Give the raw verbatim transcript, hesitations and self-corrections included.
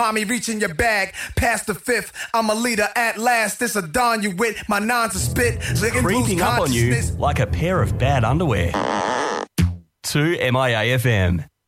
Mommy reaching your bag, past the fifth. I'm a leader at last. This a dawn you with. My nines are spit. Creeping up on you like a pair of bad underwear. two M I A F M.